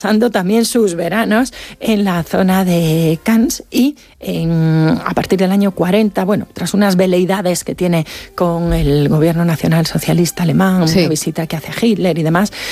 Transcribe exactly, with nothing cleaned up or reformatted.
pasando también sus veranos en la zona de Cannes y en, a partir del año cuarenta, bueno, tras unas veleidades que tiene con el gobierno nacional socialista alemán, sí. una visita que hace Hitler y demás,